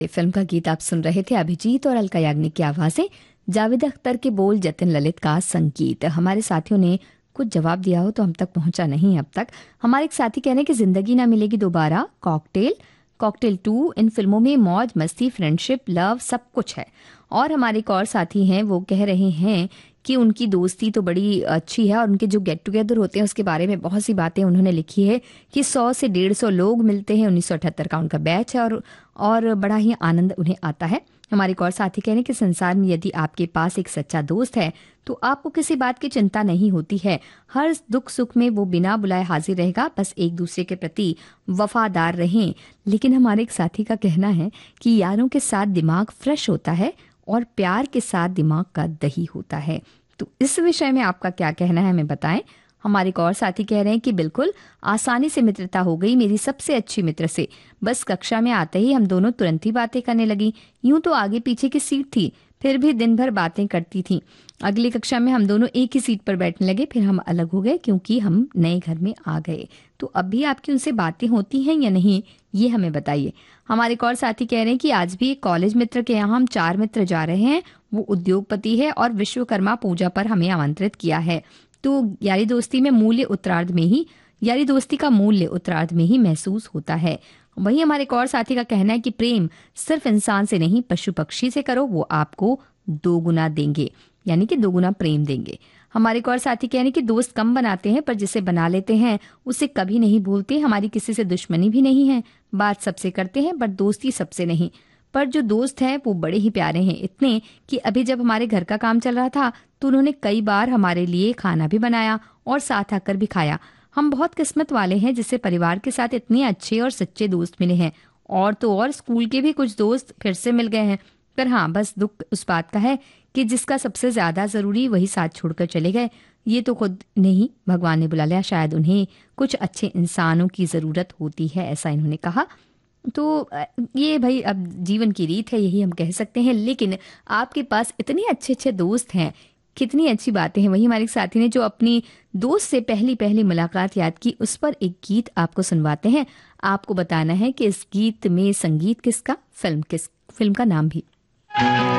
Film का गीत आप सुन रहे थे। अभिजीत और अलका याग्निक की आवाजें, जावेद अख्तर के बोल, जतिन ललित का संगीत। हमारे साथियों ने कुछ जवाब दिया हो तो हम तक पहुंचा नहीं अब तक। हमारे एक साथी कह रहे हैं कि जिंदगी ना मिलेगी दोबारा, कॉकटेल, कॉकटेल 2, इन फिल्मों में मौज मस्ती, फ्रेंडशिप, लव सब कुछ है। और हमारे एक और साथी हैं, वो कह रहे हैं कि उनकी दोस्ती तो बड़ी अच्छी है और उनके जो गेट टुगेदर होते हैं उसके बारे में बहुत सी बातें उन्होंने लिखी है कि 100 से 150 लोग मिलते हैं। 1978 का उनका बैच है और बड़ा ही आनंद उन्हें आता है। हमारे एक और साथी कह रहे हैं कि संसार में यदि आपके पास एक सच्चा दोस्त है तो आपको किसी बात की चिंता नहीं होती है। हर दुख सुख में वो बिना बुलाए हाजिर रहेगा, बस एक दूसरे के प्रति वफादार रहें। लेकिन हमारे एक साथी का कहना है कि यारों के साथ दिमाग फ्रेश होता है और प्यार के साथ दिमाग का दही होता है। तो इस विषय में आपका क्या कहना है, हमें बताएं। हमारे एक और साथी कह रहे हैं कि बिल्कुल आसानी से मित्रता हो गई मेरी सबसे अच्छी मित्र से। बस कक्षा में आते ही हम दोनों तुरंत ही बातें करने लगी। यूं तो आगे पीछे की सीट थी, फिर भी दिन भर बातें करती थी। अगली कक्षा में हम दोनों एक ही सीट पर बैठने लगे, फिर हम अलग हो गए क्योंकि हम नए घर में आ गए। तो अब भी आपकी उनसे बातें होती हैं या नहीं, ये हमें बताइए। हमारे एक और साथी कह रहे हैं कि आज भी एक कॉलेज मित्र के यहाँ हम 4 मित्र जा रहे हैं। वो उद्योगपति है और विश्वकर्मा पूजा पर हमें आमंत्रित किया है। तो यारी दोस्ती का मूल्य उत्तरार्ध में ही महसूस होता है। वहीं हमारे एक और साथी का कहना है कि प्रेम सिर्फ इंसान से नहीं, पशु पक्षी से करो, वो आपको 2 गुना देंगे, यानी कि 2 गुना प्रेम देंगे। हमारे एक और साथी कह रहे हैं कि दोस्त कम बनाते हैं पर जिसे बना लेते हैं उसे कभी नहीं भूलते। हमारी किसी से दुश्मनी भी नहीं है, बात सबसे करते हैं पर दोस्ती सबसे नहीं। पर जो दोस्त हैं वो बड़े ही प्यारे हैं, इतने कि अभी जब हमारे घर का काम चल रहा था तो उन्होंने कई बार हमारे लिए खाना भी बनाया और साथ आकर भी खाया। हम बहुत किस्मत वाले हैं जिससे परिवार के साथ इतने अच्छे और सच्चे दोस्त मिले हैं। और तो और स्कूल के भी कुछ दोस्त फिर से मिल गए हैं। पर हाँ, बस दुख उस बात का है कि जिसका सबसे ज्यादा जरूरी वही साथ छोड़कर चले गए। ये तो खुद नहीं, भगवान ने बुला लिया। शायद उन्हें कुछ अच्छे इंसानों की जरूरत होती है, ऐसा इन्होंने कहा। तो ये भाई अब जीवन की रीत है, यही हम कह सकते हैं। लेकिन आपके पास इतने अच्छे अच्छे दोस्त हैं, कितनी अच्छी बातें हैं। वही हमारे साथी ने जो अपनी दोस्त से पहली पहली मुलाकात याद की, उस पर एक गीत आपको सुनवाते हैं। आपको बताना है कि इस गीत में संगीत किसका, फिल्म का नाम भी।